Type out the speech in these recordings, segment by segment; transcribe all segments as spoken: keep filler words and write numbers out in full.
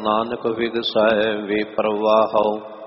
नानक विगसै वे प्रवाहो।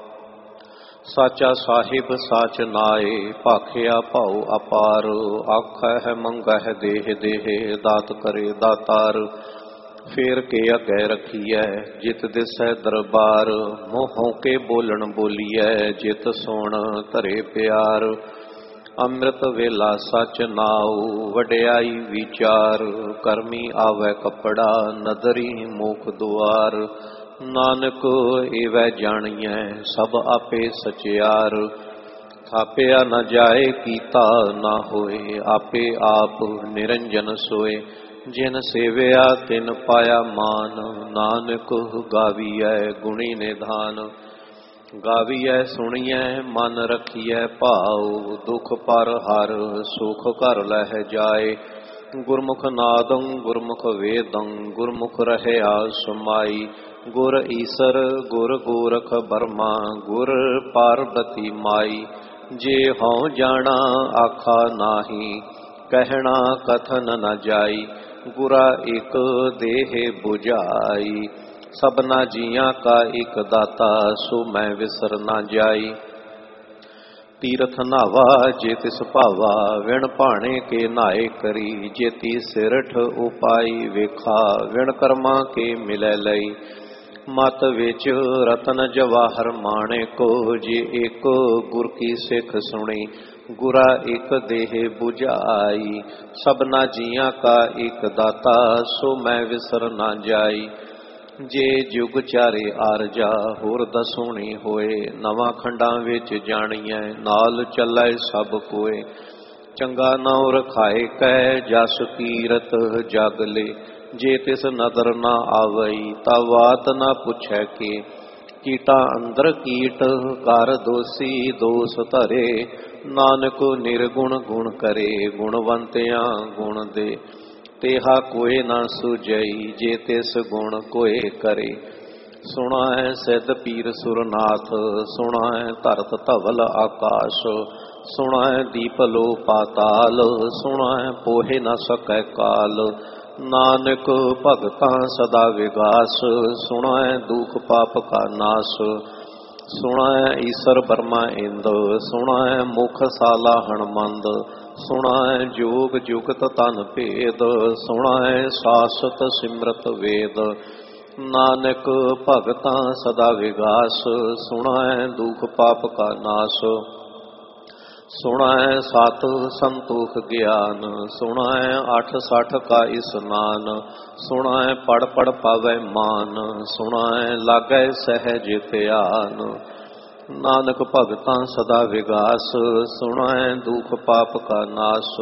साचा साहिब साच नाए भाखिया भाऊ अपार। आखै मंगह देह देह दात करे दातार। फेर के अगै रखिए जित दिसै दरबार। मोहों के बोलन बोलिए जित सोण धरे प्यार। अमृत वेला सच नाऊ वड्याई विचार। करमी आवे कपड़ा नदरी मुख द्वार। नानक एवै जानिए सब आपे सचियार। थापिया न जाए कीता ना होए आपे आप निरंजन सोए। जिन सेविया तिन पाया मान। नानक गावीऐ गुणी निधान। गावीऐ सुनिए मन रखिए भाव। दुख पर हर सुख कर लह जाए। गुरमुख नादं गुरमुख वेदं गुरमुख रहया समाई। गुर ईसर गुर गोरख बर्मा गुर पार्वती माई। जे हों जाना आखा नाही कहना कथन न जाई। गुरा एक देह बुझाई सबना जियां का एक दाता। सो मैं विसर ना जाई। तीरथ नावा जे तिस भावा विण भाणे के नाए करी। जेती सिरठ उपाई वेखा विण कर्मा के मिलै लई। मत विच रतन जवाहर माणे को जे एक गुर की सिख सुनी। गुरा एक देह बुझाई सबना जियां का एक दाता। सो मैं विसर ना जाई। जे जुग चारे आरजा होर दसोणी होए। नवा खंडां विच जाणीए नाल चलै सब कोए। चंगा नाम रखाए कै जस कीरत जग ले। जे तिस नदर ना आवई ता वात ना पुछै के। कीटा अंदर कीट कर दोषी दोष धरे। नानक निर्गुण गुण करे गुणवंतियां गुण दे। तेहा कोई न सुजई जे तिस गुण कोई करे। सुना है सिद्ध पीर सुरनाथ सुना है धरत धवल आकाश। सुना है दीप लो पाताल सुना है पोहे न सकै काल। नानक भगतां सदा विगास सुना है दुख पाप का नाश। सुना है ईसर बर्मा इंद सुना है मुख साला हणमंद। सुना है जोग जुगत तन भेद सुना है सासत सिमरत वेद। नानक भगतां सदा विगास सुना है दुख पाप का नाश। सुना है सात संतोख ज्ञान सुना है आठ साठ का स्नान। सुना है पढ़ पढ़ पावै मान सुना है लागै सहज ध्यान। नानक भगतां सदा विगास सुना है दुख पाप का नाश।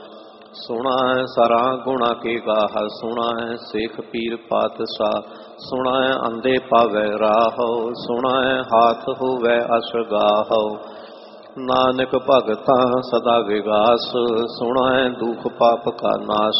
सुना है सरा गुणा के गाह सुना है शेख पीर पातशाह। सुना है अंधे पावै राहो सुना है हाथ होवै अशगाहो। नानक भगतां सदा विगास सुना है दुख पाप का नाश।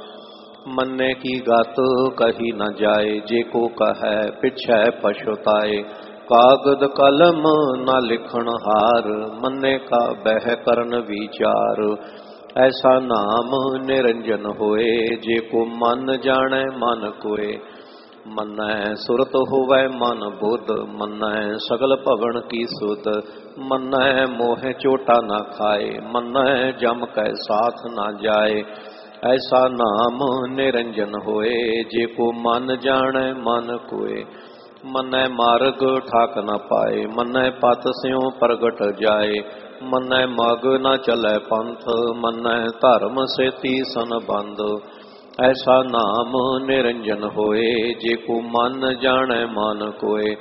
मन्ने की गत कही न जाए जे को कहे पिछै पछुताए। कागद कलम न लिखण हार मन्ने का बह करन विचार। ऐसा नाम निरंजन होए जे को मन जाने मन कोय। मन्नै सुरत होवै मन बुध मन्नै सगल भवन की सुध। मन्नै मोह चोटा न खाए मन्नै जम कै साथ न जाए। ऐसा नाम निरंजन होए जे को मन जाने मन कोय। मन्नै मार्ग ठाक न पाए मन्नै पत स्यों प्रगट जाए। मन्नै मग न चलै पंथ मन्नै धर्म सेती संबंध। ऐसा नाम निरंजन होए जे को मन जाने मन कोय।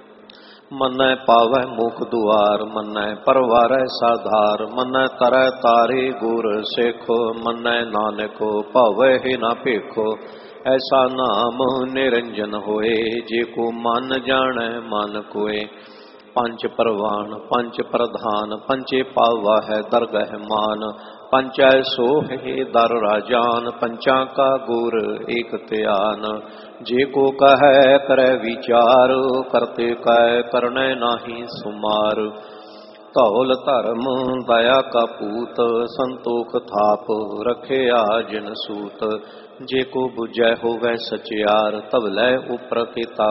मन्नै पावै मुख दुआर मन्नै परवारै साधार। मन्नै तरै तारे गुर सेखो मन्नै नानको भावै ही ना भेखो। ऐसा नाम निरंजन होए जे को मन जाने मन कोय। पंच परवान पंच प्रधान पंचे पावा है दरगह मान। पंचै सोह हे दर राजान पंचा का गुर एक ध्यान। जे को कहे करे विचार करते कह करने नाही सुमार। धौल धर्म दया का पूत संतोख थाप रखे जिन सूत। जे को बुझै होवै सचियार तब लै उपर के